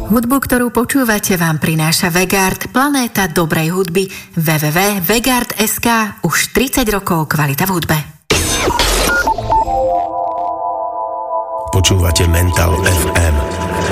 Hudbu, ktorú počúvate, vám prináša Vegard, planéta dobrej hudby, www.vegard.sk, už 30 rokov kvalita v hudbe. Počúvate Mental FM.